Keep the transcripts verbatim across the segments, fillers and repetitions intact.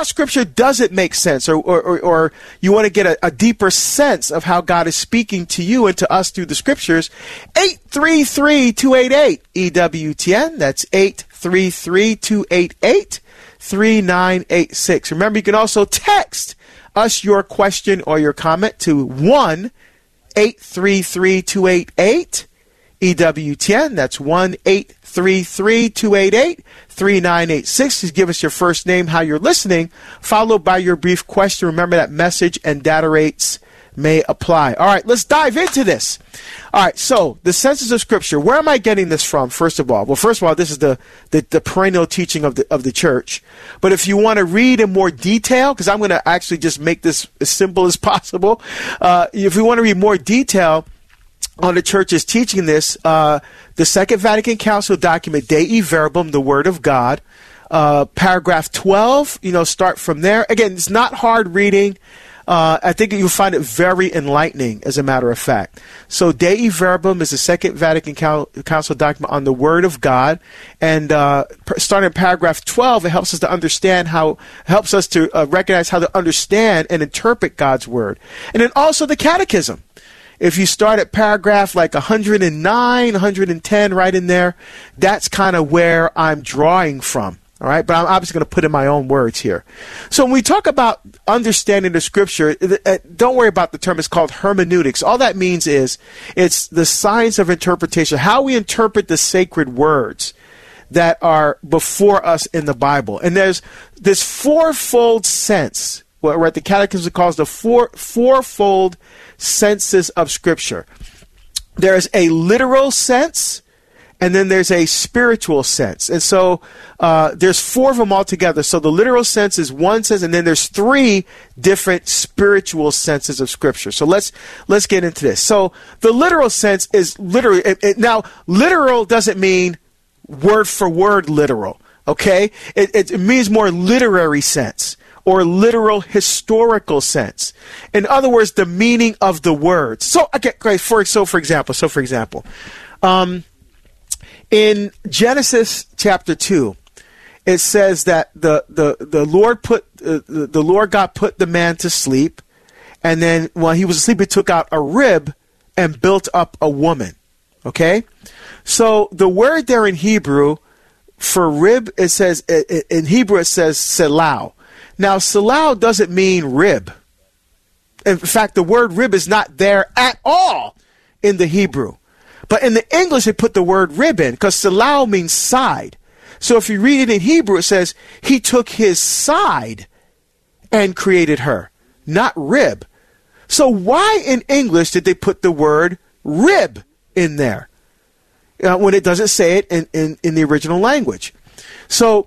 about scripture doesn't make sense, or, or, or, or you want to get a, a deeper sense of how God is speaking to you and to us through the scriptures, eight three three, two eight eight, E W T N. That's eight three three, two eight eight, three nine eight six. Remember, you can also text us your question or your comment to one eight three three, two eight eight, E W T N. That's one eight three three, two eight eight, three nine eight six. Just give us your first name, how you're listening, followed by your brief question. Remember that message and data rates may apply. All right, let's dive into this. All right, so the senses of Scripture. Where am I getting this from, first of all? Well, first of all, this is the, the, the perennial teaching of the, of the church. But if you want to read in more detail, because I'm going to actually just make this as simple as possible. Uh, if you want to read more detail on the church's teaching this, uh, the Second Vatican Council document, Dei Verbum, the Word of God, uh, paragraph twelve, you know, start from there. Again, it's not hard reading. Uh, I think you'll find it very enlightening, as a matter of fact. So Dei Verbum is the Second Vatican Council document on the Word of God. And uh, starting in paragraph twelve, it helps us to understand how, helps us to uh, recognize how to understand and interpret God's Word. And then also the Catechism. If you start at paragraph like one hundred nine, one hundred ten, right in there, that's kind of where I'm drawing from. All right, but I'm obviously going to put in my own words here. So when we talk about understanding the Scripture, don't worry about the term. It's called hermeneutics. All that means is it's the science of interpretation, how we interpret the sacred words that are before us in the Bible. And there's this fourfold sense, what the Catechism calls the four fourfold senses of Scripture. There's a literal sense, and then there's a spiritual sense. And so uh, there's four of them altogether. So the literal sense is one sense, and then there's three different spiritual senses of Scripture. So let's let's get into this. So the literal sense is literally, it, it, now literal doesn't mean word for word literal, okay? It, it, it means more literary sense, or literal historical sense. In other words, the meaning of the words. So, okay, great. For, so for example, so for example, um, in Genesis chapter two, it says that the, the, the Lord put, uh, the, the Lord God put the man to sleep, and then while he was asleep, he took out a rib and built up a woman. Okay? So the word there in Hebrew for rib, it says, in Hebrew it says selau. Now, selau doesn't mean rib. In fact, the word rib is not there at all in the Hebrew. But in the English, they put the word rib in, because selau means side. So if you read it in Hebrew, it says, he took his side and created her, not rib. So why in English did they put the word rib in there uh, when it doesn't say it in, in, in the original language? So...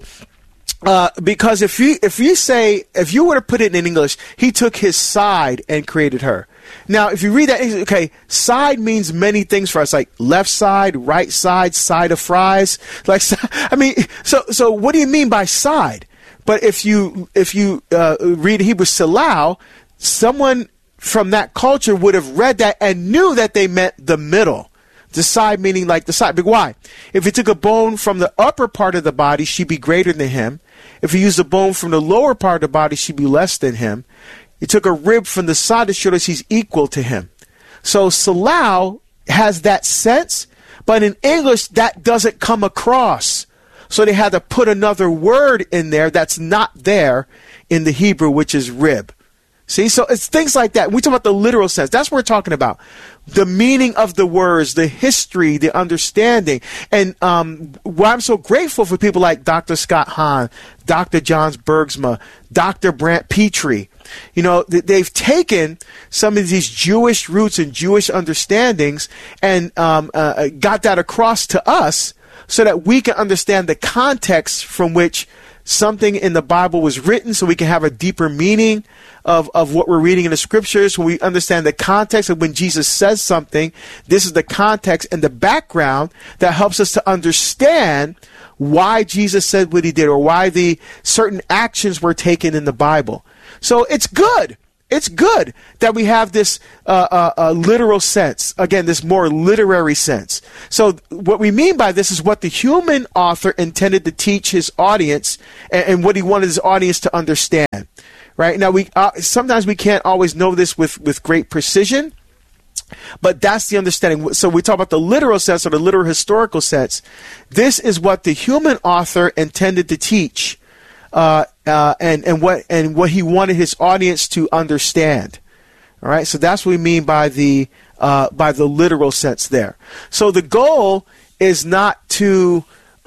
Uh, because if you if you say, if you were to put it in English, he took his side and created her. Now, if you read that, okay, side means many things for us, like left side, right side, side of fries. Like, I mean, so so what do you mean by side? But if you if you uh, read Hebrew selau, someone from that culture would have read that and knew that they meant the middle. The side meaning like the side. But why? If he took a bone from the upper part of the body, she'd be greater than him. If he used a bone from the lower part of the body, she'd be less than him. He took a rib from the side to show us he's equal to him. So selau has that sense, but in English, that doesn't come across. So they had to put another word in there that's not there in the Hebrew, which is rib. See, so it's things like that. We talk about the literal sense. That's what we're talking about. The meaning of the words, the history, the understanding. And um, why I'm so grateful for people like Doctor Scott Hahn, Doctor Johns Bergsma, Doctor Brant Petrie. You know, they've taken some of these Jewish roots and Jewish understandings and um, uh, got that across to us so that we can understand the context from which something in the Bible was written, so we can have a deeper meaning of, of what we're reading in the Scriptures. When we understand the context of when Jesus says something, this is the context and the background that helps us to understand why Jesus said what he did, or why the certain actions were taken in the Bible. So it's good it's good that we have this uh, uh, uh, literal sense. Again, this more literary sense. So what we mean by this is what the human author intended to teach his audience and, and what he wanted his audience to understand. Right? Now, we uh, sometimes we can't always know this with, with great precision, but that's the understanding. So we talk about the literal sense or the literal historical sense. This is what the human author intended to teach. Uh, uh, and, and what and what he wanted his audience to understand. All right, so that's what we mean by the uh, by the literal sense there. So the goal is not to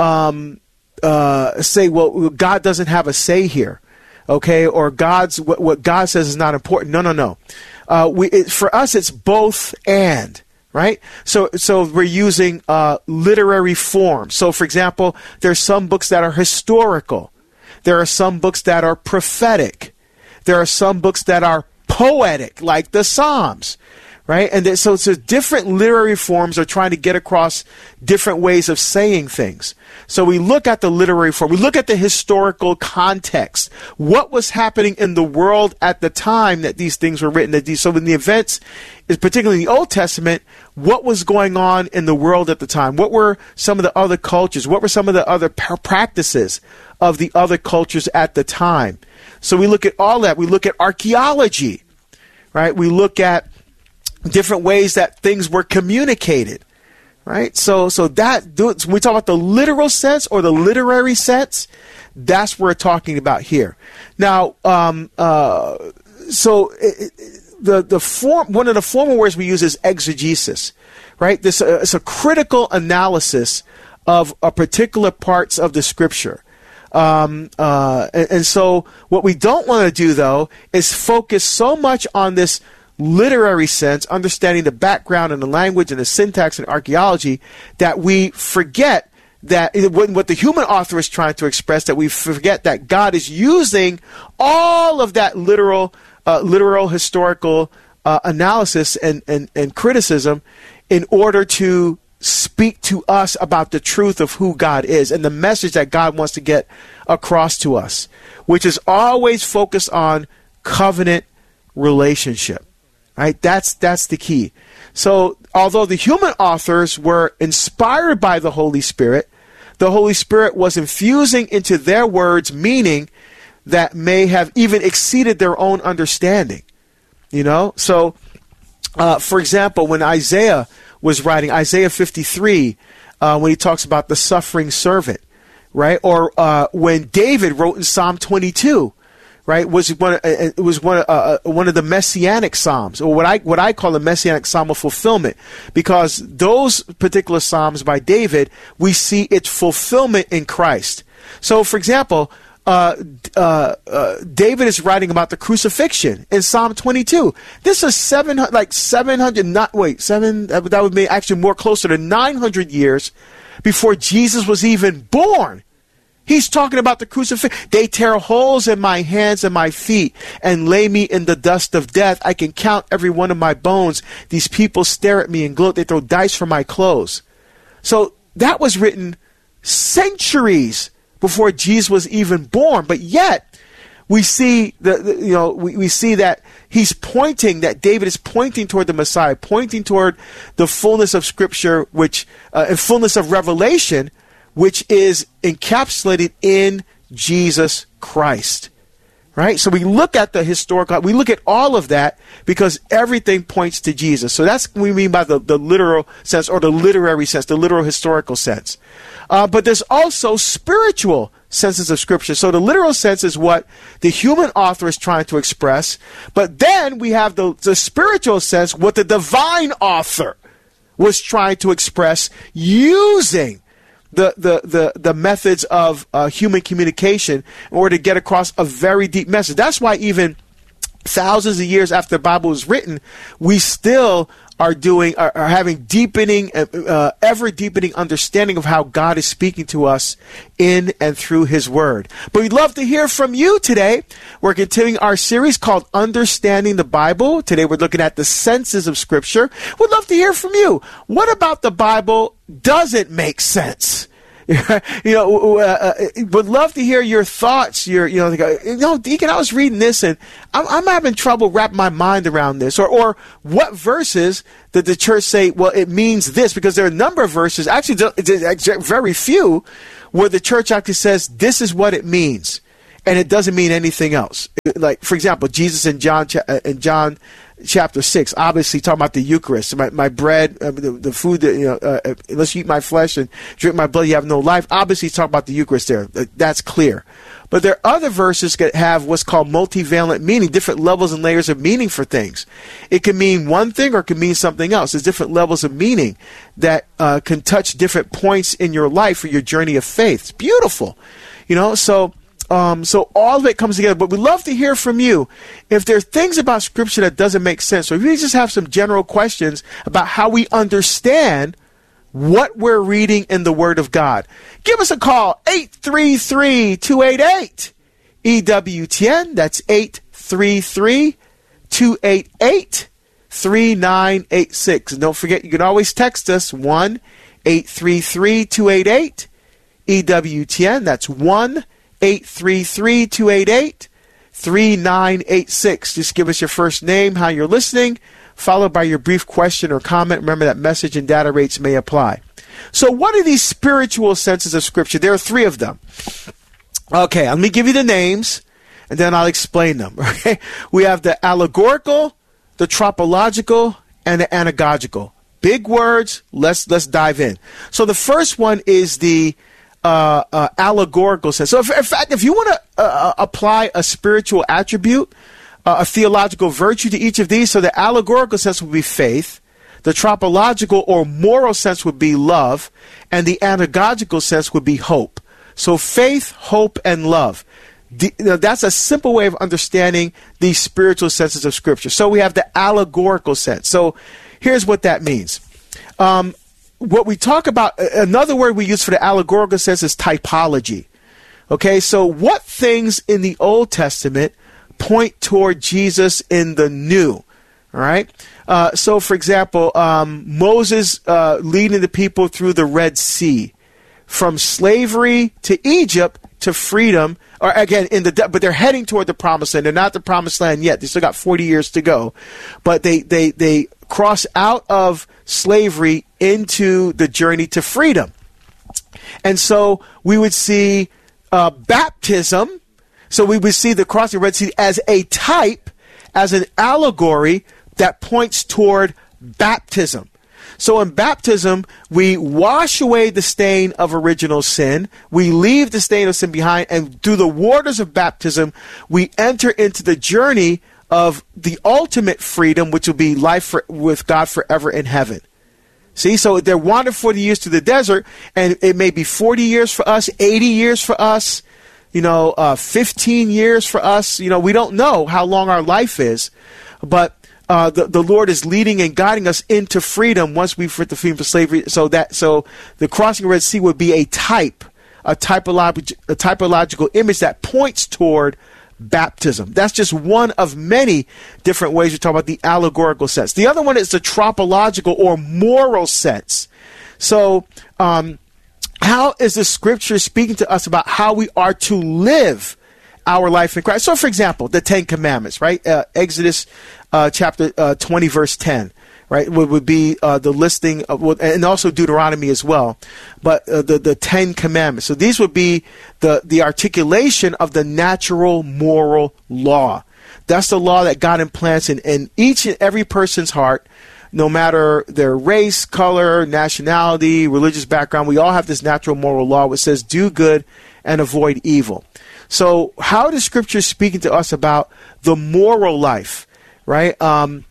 um, uh, say, well, God doesn't have a say here, okay, or God's what, what God says is not important. No, no, no. Uh, we it, for us, it's both and. Right? So so we're using uh, literary form. So, for example, there's some books that are historical. There are some books that are prophetic. There are some books that are poetic, like the Psalms, right? And so, so different literary forms are trying to get across different ways of saying things. So we look at the literary form. We look at the historical context. What was happening in the world at the time that these things were written? That these, so in the events, particularly in the Old Testament, what was going on in the world at the time? What were some of the other cultures? What were some of the other practices of the other cultures at the time? So we look at all that. We look at archaeology, right? We look at different ways that things were communicated, right? So so that, when we talk about the literal sense or the literary sense, that's what we're talking about here. Now, um, uh, so it, it, the the form one of the formal words we use is exegesis, right? This uh, it's a critical analysis of a particular parts of the scripture. Um, uh, and, and so what we don't want to do, though, is focus so much on this literary sense, understanding the background and the language and the syntax and archaeology, that we forget that what the human author is trying to express, that we forget that God is using all of that literal, uh, literal historical uh, analysis and, and, and criticism in order to speak to us about the truth of who God is and the message that God wants to get across to us, which is always focused on covenant relationship. Right? That's that's the key. So although the human authors were inspired by the Holy Spirit, the Holy Spirit was infusing into their words meaning that may have even exceeded their own understanding. You know? So, uh, for example, when Isaiah was writing, Isaiah fifty-three, uh, when he talks about the suffering servant, right? Or uh, when David wrote in Psalm twenty-two, right? Was one it was one uh, one of the messianic psalms, or what I what I call a messianic psalm of fulfillment, because those particular psalms by David, we see its fulfillment in Christ. So, for example, uh, uh, uh, David is writing about the crucifixion in Psalm twenty-two. This is seven like seven hundred not wait seven that would be actually more closer to nine hundred years before Jesus was even born. He's talking about the crucifixion. They tear holes in my hands and my feet and lay me in the dust of death. I can count every one of my bones. These people stare at me and gloat. They throw dice for my clothes. So that was written centuries before Jesus was even born. But yet we see the, the you know we, we see that he's pointing, that David is pointing toward the Messiah, pointing toward the fullness of Scripture, which uh, and fullness of revelation, which is encapsulated in Jesus Christ, right? So we look at the historical, we look at all of that because everything points to Jesus. So that's what we mean by the, the literal sense, or the literary sense, the literal historical sense. Uh, but there's also spiritual senses of Scripture. So the literal sense is what the human author is trying to express. But then we have the, the spiritual sense, what the divine author was trying to express using the the the, the methods of uh, human communication in order to get across a very deep message. That's why even thousands of years after the Bible was written, we still are doing are, are having deepening, uh, ever deepening understanding of how God is speaking to us in and through His Word. But we'd love to hear from you today. We're continuing our series called Understanding the Bible. Today we're looking at the senses of Scripture. We'd love to hear from you. What about the Bible doesn't make sense? you know, uh, uh, would love to hear your thoughts. Your, you know, go, you know, Deacon, I was reading this and I'm, I'm having trouble wrapping my mind around this. Or, or what verses did the church say, well, it means this? Because there are a number of verses, actually very few, where the church actually says this is what it means, and it doesn't mean anything else. Like, for example, Jesus in John in John chapter six, obviously talking about the Eucharist, my, my bread, uh, the, the food that, you know, uh, unless you eat my flesh and drink my blood, you have no life. Obviously, he's talking about the Eucharist there. That's clear. But there are other verses that have what's called multivalent meaning, different levels and layers of meaning for things. It can mean one thing or it can mean something else. There's different levels of meaning that uh, can touch different points in your life or your journey of faith. It's beautiful. You know, so Um, so all of it comes together, but we'd love to hear from you. If there are things about Scripture that doesn't make sense, or if you just have some general questions about how we understand what we're reading in the Word of God, give us a call, eight three three, two eight eight, E W T N. That's eight three three, two eight eight, three nine eight six. And don't forget, you can always text us, one eight three three, two eight eight, E W T N. That's one eight three three, two eight eight, three nine eight six. Just give us your first name, how you're listening, followed by your brief question or comment. Remember that message and data rates may apply. So what are these spiritual senses of Scripture? There are three of them. Okay, let me give you the names, and then I'll explain them. Okay, we have the allegorical, the tropological, and the anagogical. Big words. Let's let's dive in. So the first one is the Uh, uh, allegorical sense. So, if, in fact, if you want to uh, apply a spiritual attribute, uh, a theological virtue to each of these, so the allegorical sense would be faith, the tropological or moral sense would be love, and the anagogical sense would be hope. So, faith, hope, and love. The, you know, that's a simple way of understanding these spiritual senses of Scripture. So, we have the allegorical sense. So, here's what that means. Um, What we talk about, another word we use for the allegorical sense is typology. Okay, so what things in the Old Testament point toward Jesus in the New? All right, uh, so for example, um, Moses uh, leading the people through the Red Sea, from slavery to Egypt to freedom, or again, in the but they're heading toward the Promised Land. They're not the Promised Land yet. They still got forty years to go, but they they they cross out of slavery into the journey to freedom. And so we would see uh, baptism. So we would see the crossing of the Red Sea as a type, as an allegory that points toward baptism. So in baptism, we wash away the stain of original sin. We leave the stain of sin behind. And through the waters of baptism, we enter into the journey of the ultimate freedom, which will be life for, with God forever in heaven. See, so they're wandering forty years through the desert, and it may be forty years for us, eighty years for us, you know, uh, fifteen years for us. You know, we don't know how long our life is, but uh, the the Lord is leading and guiding us into freedom once we've rid the freedom from slavery. So that so the crossing of the Red Sea would be a type, a typological, a typological image that points toward baptism. That's just one of many different ways we talk about the allegorical sense. The other one is the tropological or moral sense. So, um, how is the Scripture speaking to us about how we are to live our life in Christ? So, for example, the Ten Commandments, right? Uh, Exodus uh, chapter uh, twenty, verse ten. Right, would, would be uh, the listing of, and also Deuteronomy as well, but uh, the the Ten Commandments. So these would be the the articulation of the natural moral law. That's the law that God implants in, in each and every person's heart, no matter their race, color, nationality, religious background. We all have this natural moral law which says do good and avoid evil. So how is Scripture speaking to us about the moral life, right? Um,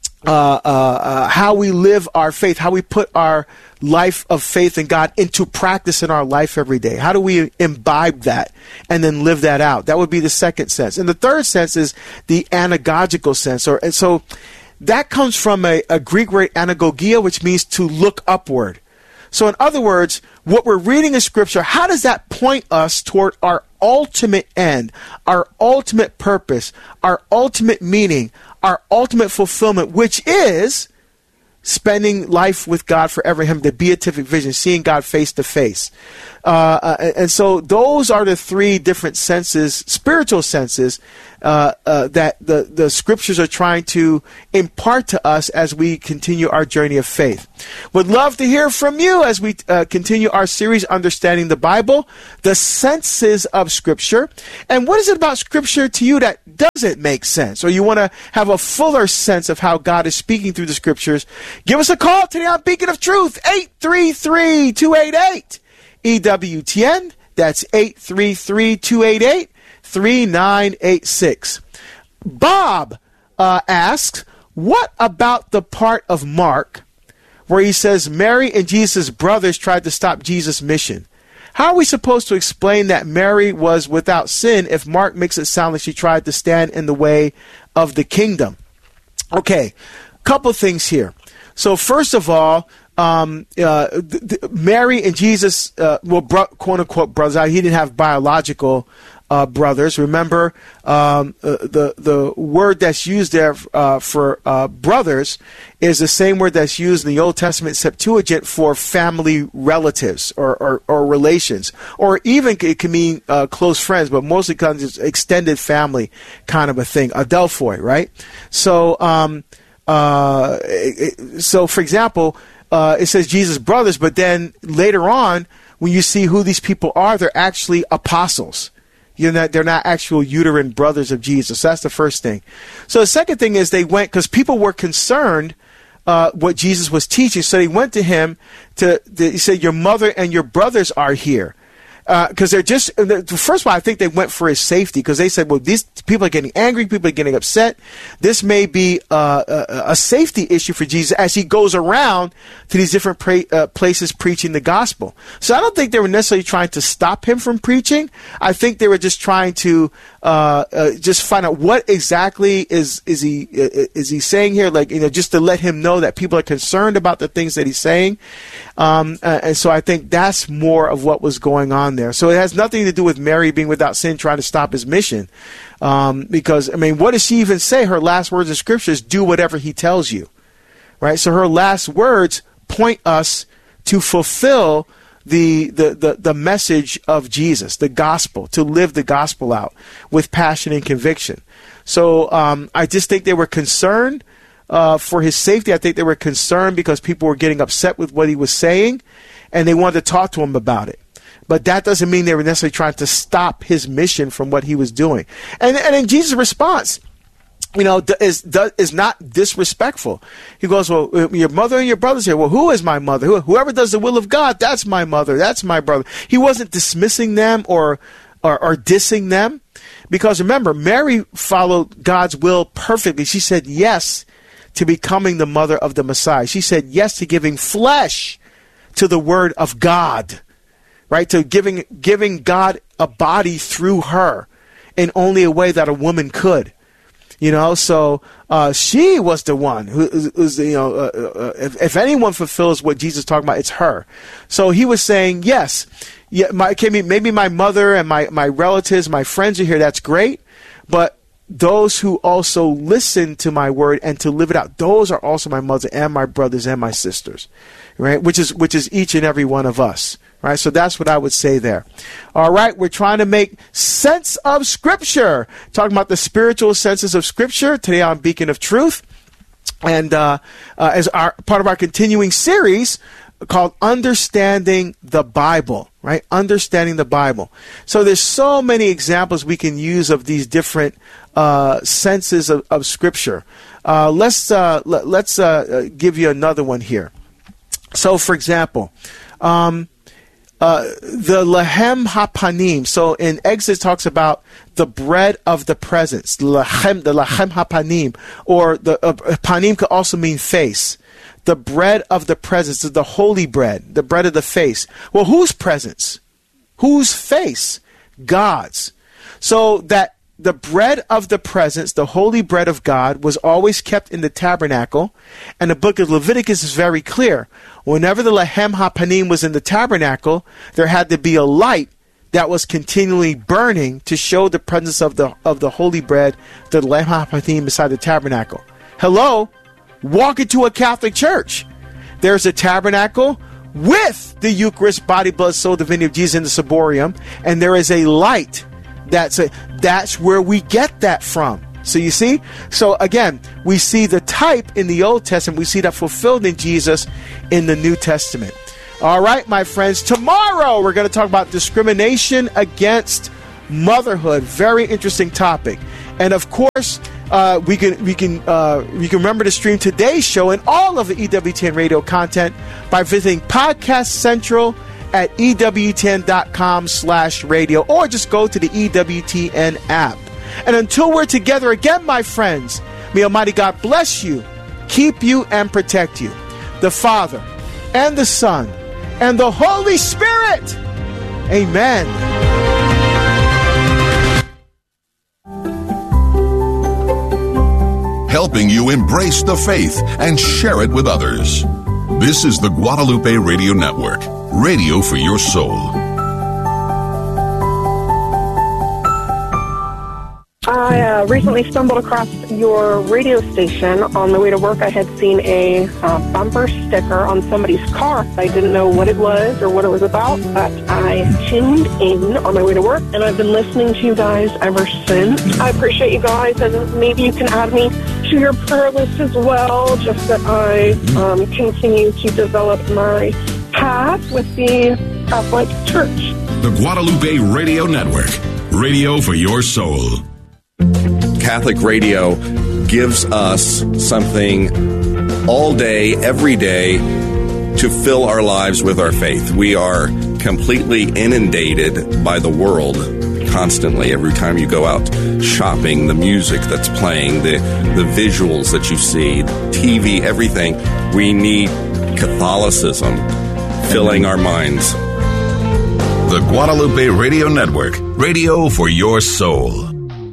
Uh, uh, uh, how we live our faith, how we put our life of faith in God into practice in our life every day. How do we imbibe that and then live that out? That would be the second sense. And the third sense is the anagogical sense. Or, and so that comes from a, a Greek word anagogia, which means to look upward. So in other words, what we're reading in Scripture, how does that point us toward our ultimate end, our ultimate purpose, our ultimate meaning, our ultimate fulfillment, which is spending life with God forever, Him, the beatific vision, seeing God face to face. Uh, uh, and so those are the three different senses, spiritual senses, uh, uh, that the, the scriptures are trying to impart to us as we continue our journey of faith. Would love to hear from you as we uh, continue our series, Understanding the Bible, the senses of Scripture. And what is it about Scripture to you that doesn't make sense? Or you want to have a fuller sense of how God is speaking through the Scriptures? Give us a call today on Beacon of Truth, eight three three, two eight eight, E W T N. That's eight three three, two eight eight, three nine eight six. Bob uh, asks, what about the part of Mark where he says Mary and Jesus' brothers tried to stop Jesus' mission? How are we supposed to explain that Mary was without sin if Mark makes it sound like she tried to stand in the way of the kingdom? Okay, couple things here. So first of all, Um, uh, th- th- Mary and Jesus, uh, well, bro- quote unquote brothers. He didn't have biological uh, brothers. Remember, um, uh, the the word that's used there uh, for uh, brothers is the same word that's used in the Old Testament Septuagint for family relatives or or, or relations, or even it can mean uh, close friends, but mostly kind of extended family kind of a thing. Adelphoi, right? So, um, uh, it, so for example. Uh, it says Jesus' brothers, but then later on, when you see who these people are, they're actually apostles. You're not, they're not actual uterine brothers of Jesus. That's the first thing. So the second thing is they went, because people were concerned uh, what Jesus was teaching, so they went to him to, to he said, your mother and your brothers are here. Because uh, they're just, first of all, I think they went for his safety, because they said, well, these people are getting angry, people are getting upset. This may be uh, a, a safety issue for Jesus as he goes around to these different pra- uh, places preaching the gospel. So I don't think they were necessarily trying to stop him from preaching. I think they were just trying to uh, uh, just find out what exactly is is he uh, is he saying here, like, you know, just to let him know that people are concerned about the things that he's saying. Um, uh, and so I think that's more of what was going on there. So it has nothing to do with Mary being without sin, trying to stop his mission. Um, because, I mean, what does she even say? Her last words in Scripture is, do whatever he tells you. Right? So her last words point us to fulfill the, the, the, the message of Jesus, the gospel, to live the gospel out with passion and conviction. So um, I just think they were concerned Uh, for his safety. I think they were concerned because people were getting upset with what he was saying, and they wanted to talk to him about it. But that doesn't mean they were necessarily trying to stop his mission from what he was doing. And and in Jesus' response, you know, is is not disrespectful. He goes, well, your mother and your brothers here. Well, who is my mother? Whoever does the will of God, that's my mother. That's my brother. He wasn't dismissing them or or, or dissing them, because remember, Mary followed God's will perfectly. She said yes to becoming the mother of the Messiah. She said yes to giving flesh to the word of God, right? To giving giving God a body through her in only a way that a woman could. You know, so uh, she was the one who was, you know, uh, uh, if, if anyone fulfills what Jesus is talking about, it's her. So he was saying, yes, yeah, my, maybe my mother and my, my relatives, my friends are here, that's great, but those who also listen to my word and to live it out, those are also my mother and my brothers and my sisters, right? Which is which is each and every one of us, right? So that's what I would say there. All right, we're trying to make sense of Scripture, talking about the spiritual senses of Scripture today on Beacon of Truth, and uh, uh, as our part of our continuing series called Understanding the Bible, right? Understanding the Bible. So there's so many examples we can use of these different uh, senses of, of Scripture. Uh, let's uh, let, let's uh, give you another one here. So, for example, um, uh, the Lahem Hapanim. So in Exodus talks about the bread of the presence, Lahem, the Lahem Hapanim, or the uh, Panim could also mean face. The bread of the presence is the holy bread, the bread of the face. Well, whose presence? Whose face? God's. So that the bread of the presence, the holy bread of God, was always kept in the tabernacle. And the book of Leviticus is very clear. Whenever the Lahem HaPanim was in the tabernacle, there had to be a light that was continually burning to show the presence of the of the holy bread, the Lahem HaPanim beside the tabernacle. Hello? Walk into a Catholic church. There's a tabernacle with the Eucharist, body, blood, soul, divinity of Jesus in the ciborium, and there is a light. That's a, that's where we get that from. So you see? So again, we see the type in the Old Testament. We see that fulfilled in Jesus in the New Testament. All right, my friends. Tomorrow we're going to talk about discrimination against motherhood. Very interesting topic. And of course, uh, we can we can uh, you can remember to stream today's show and all of the E W T N radio content by visiting Podcast Central at E W T N dot com slash radio, or just go to the E W T N app. And until we're together again, my friends, may Almighty God bless you, keep you, and protect you. The Father, and the Son, and the Holy Spirit. Amen. Helping you embrace the faith and share it with others. This is the Guadalupe Radio Network, radio for your soul. I uh, recently stumbled across your radio station. On the way to work, I had seen a uh, bumper sticker on somebody's car. I didn't know what it was or what it was about, but I tuned in on my way to work, and I've been listening to you guys ever since. I appreciate you guys, and maybe you can add me to your prayer list as well, just that I um, continue to develop my path with the Catholic Church. The Guadalupe Radio Network, radio for your soul. Catholic radio gives us something all day, every day, to fill our lives with our faith. We are completely inundated by the world constantly. Every time you go out shopping, the music that's playing, the, the visuals that you see, T V, everything. We need Catholicism filling our minds. The Guadalupe Radio Network, radio for your soul.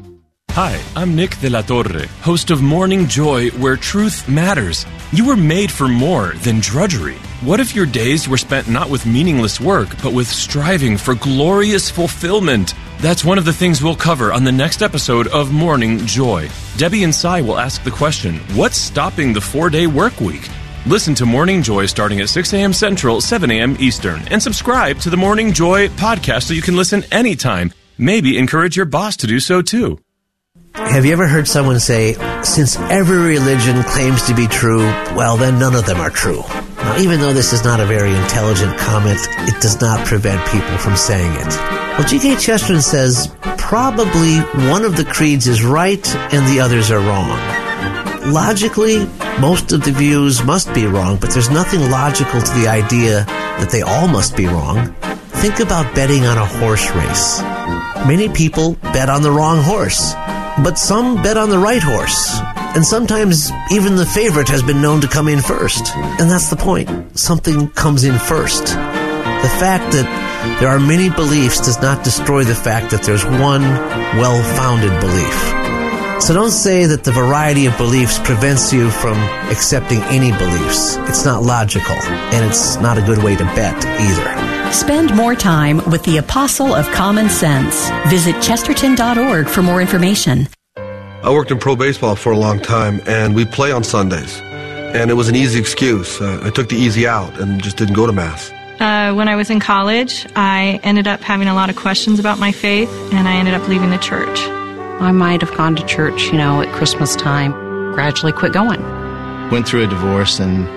Hi, I'm Nick de la Torre, host of Morning Joy, where truth matters. You were made for more than drudgery. What if your days were spent not with meaningless work, but with striving for glorious fulfillment? That's one of the things we'll cover on the next episode of Morning Joy. Debbie and Cy will ask the question, what's stopping the four-day work week? Listen to Morning Joy starting at six a.m. Central, seven a.m. Eastern, and subscribe to the Morning Joy podcast so you can listen anytime. Maybe encourage your boss to do so too. Have you ever heard someone say, since every religion claims to be true, well, then none of them are true? Now, even though this is not a very intelligent comment, it does not prevent people from saying it. Well, G K Chesterton says, probably one of the creeds is right and the others are wrong. Logically, most of the views must be wrong, but there's nothing logical to the idea that they all must be wrong. Think about betting on a horse race. Many people bet on the wrong horse. But some bet on the right horse. And sometimes even the favorite has been known to come in first. And that's the point. Something comes in first. The fact that there are many beliefs does not destroy the fact that there's one well-founded belief. So don't say that the variety of beliefs prevents you from accepting any beliefs. It's not logical, and it's not a good way to bet either. Spend more time with the Apostle of Common Sense. Visit Chesterton dot org for more information. I worked in pro baseball for a long time, and we play on Sundays. And it was an easy excuse. Uh, I took the easy out and just didn't go to Mass. Uh, when I was in college, I ended up having a lot of questions about my faith, and I ended up leaving the church. I might have gone to church, you know, at Christmas time, gradually quit going. Went through a divorce and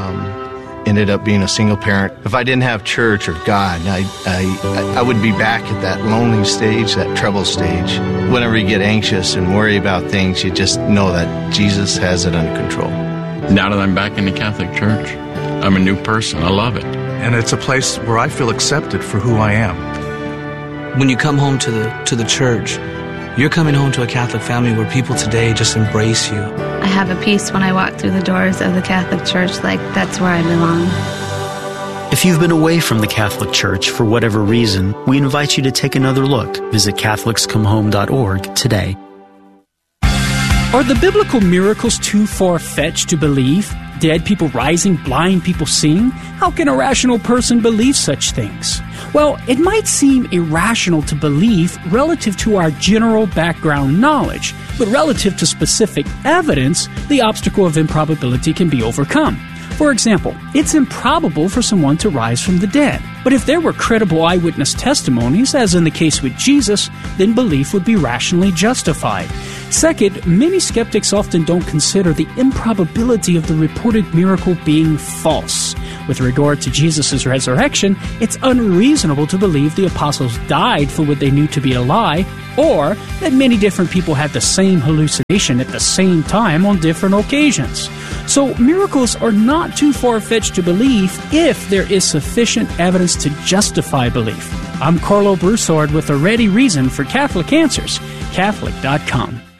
um, ended up being a single parent. If I didn't have church or God, I, I, I would be back at that lonely stage, that trouble stage. Whenever you get anxious and worry about things, you just know that Jesus has it under control. Now that I'm back in the Catholic Church, I'm a new person. I love it. And it's a place where I feel accepted for who I am. When you come home to the to the church, you're coming home to a Catholic family where people today just embrace you. I have a peace when I walk through the doors of the Catholic Church, like that's where I belong. If you've been away from the Catholic Church for whatever reason, we invite you to take another look. Visit Catholics Come Home dot org today. Are the biblical miracles too far-fetched to believe? Dead people rising, blind people seeing? How can a rational person believe such things? Well, it might seem irrational to believe relative to our general background knowledge, but relative to specific evidence, the obstacle of improbability can be overcome. For example, it's improbable for someone to rise from the dead. But if there were credible eyewitness testimonies, as in the case with Jesus, then belief would be rationally justified. Second, many skeptics often don't consider the improbability of the reported miracle being false. With regard to Jesus' resurrection, it's unreasonable to believe the apostles died for what they knew to be a lie, or that many different people had the same hallucination at the same time on different occasions. So miracles are not too far-fetched to believe if there is sufficient evidence to justify belief. I'm Carlo Broussard with a ready reason for Catholic Answers, Catholic dot com.